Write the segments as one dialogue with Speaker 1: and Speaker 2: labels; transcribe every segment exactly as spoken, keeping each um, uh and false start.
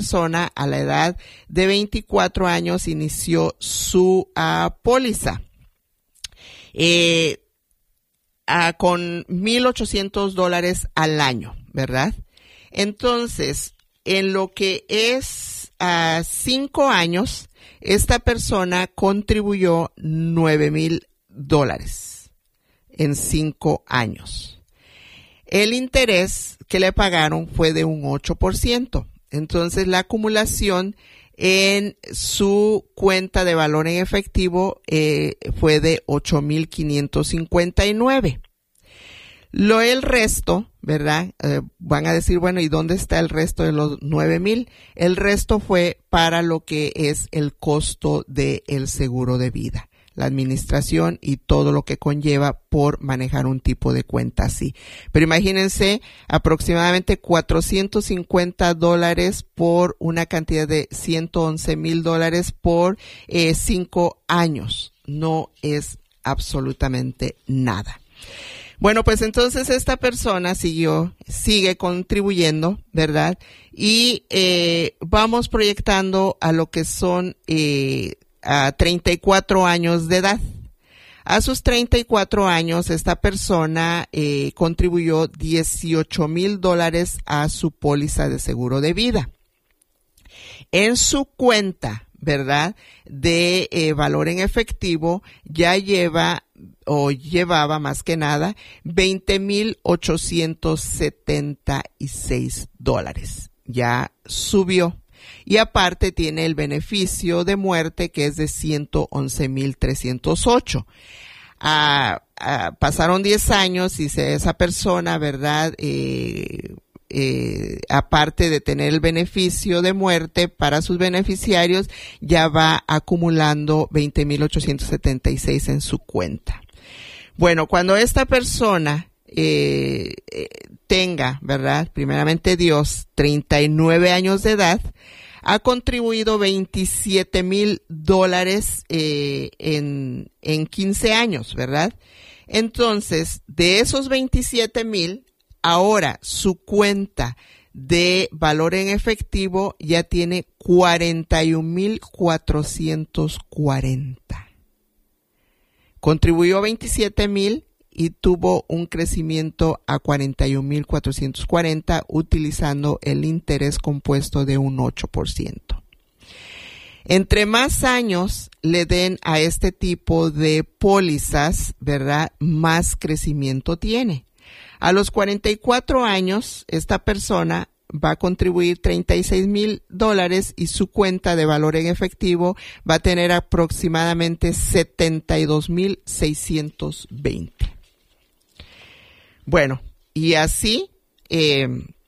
Speaker 1: persona a la edad de veinticuatro años inició su uh, póliza eh, uh, con mil ochocientos dólares al año, ¿verdad? Entonces, en lo que es uh, cinco años, esta persona contribuyó nueve mil dólares en cinco años. El interés que le pagaron fue de un ocho por ciento. Entonces, la acumulación en su cuenta de valor en efectivo eh, fue de ocho mil quinientos cincuenta y nueve. Lo el resto, ¿verdad? Eh, van a decir, bueno, ¿y dónde está el resto de los nueve mil? El resto fue para lo que es el costo del seguro de vida, la administración y todo lo que conlleva por manejar un tipo de cuenta así. Pero imagínense, aproximadamente cuatrocientos cincuenta dólares por una cantidad de ciento once mil dólares por eh, cinco años. No es absolutamente nada. Bueno, pues entonces esta persona siguió, sigue contribuyendo, ¿verdad? Y eh, vamos proyectando a lo que son eh, a treinta y cuatro años de edad. A sus treinta y cuatro años, esta persona eh, contribuyó dieciocho mil dólares a su póliza de seguro de vida. En su cuenta, ¿verdad?, de eh, valor en efectivo, ya lleva o llevaba más que nada veinte mil ochocientos setenta y seis dólares. Ya subió. Y aparte tiene el beneficio de muerte que es de ciento once mil trescientos ocho. Ah, ah, pasaron diez años y se, esa persona, ¿verdad?, eh, Eh, aparte de tener el beneficio de muerte para sus beneficiarios, ya va acumulando veinte mil ochocientos setenta y seis en su cuenta. Bueno, cuando esta persona eh, eh, tenga, ¿verdad?, primeramente Dios, treinta y nueve años de edad, ha contribuido veintisiete mil dólares eh, en, en quince años, ¿verdad? Entonces, de esos veintisiete mil, ahora su cuenta de valor en efectivo ya tiene cuarenta y un mil cuatrocientos cuarenta. Contribuyó veintisiete mil y tuvo un crecimiento a cuarenta y un mil cuatrocientos cuarenta utilizando el interés compuesto de un ocho por ciento. Entre más años le den a este tipo de pólizas, ¿verdad?, más crecimiento tiene. A los cuarenta y cuatro años, esta persona va a contribuir treinta y seis mil dólares y su cuenta de valor en efectivo va a tener aproximadamente setenta y dos mil seiscientos veinte. Bueno, y así eh,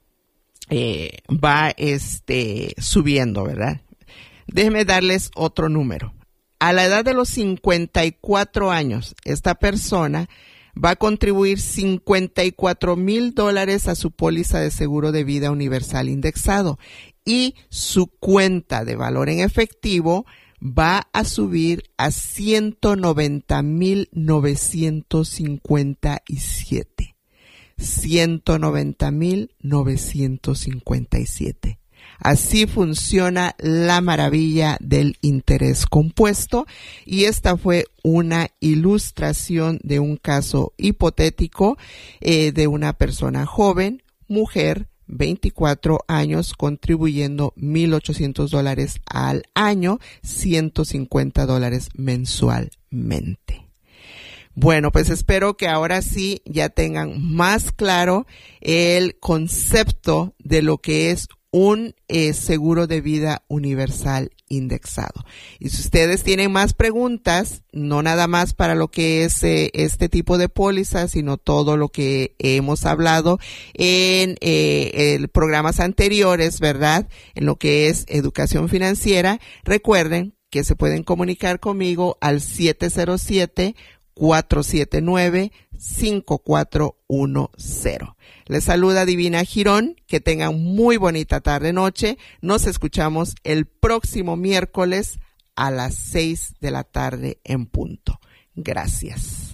Speaker 1: eh, va este, subiendo, ¿verdad? Déjenme darles otro número. A la edad de los cincuenta y cuatro años, esta persona va a contribuir cincuenta y cuatro mil dólares a su póliza de seguro de vida universal indexado y su cuenta de valor en efectivo va a subir a ciento noventa mil novecientos cincuenta y siete. ciento noventa mil novecientos cincuenta y siete. Así funciona la maravilla del interés compuesto y esta fue una ilustración de un caso hipotético eh, de una persona joven, mujer, veinticuatro años, contribuyendo mil ochocientos dólares al año, ciento cincuenta dólares mensualmente. Bueno, pues espero que ahora sí ya tengan más claro el concepto de lo que es un eh, seguro de vida universal indexado. Y si ustedes tienen más preguntas, no nada más para lo que es eh, este tipo de póliza, sino todo lo que hemos hablado en eh, el programas anteriores, ¿verdad?, en lo que es educación financiera, recuerden que se pueden comunicar conmigo al siete cero siete, cuatro siete nueve, cinco cuatro uno cero. Les saluda Divina Girón, que tengan muy bonita tarde-noche. Nos escuchamos el próximo miércoles a las seis de la tarde en punto. Gracias.